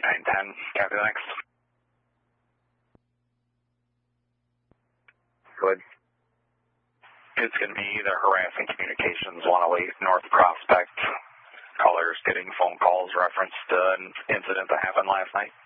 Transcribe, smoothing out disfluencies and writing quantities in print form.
8910. Copy, thanks. Go ahead. It's going to be the harassing communications 108 North Prospect. Callers getting phone calls referenced an incident that happened last night.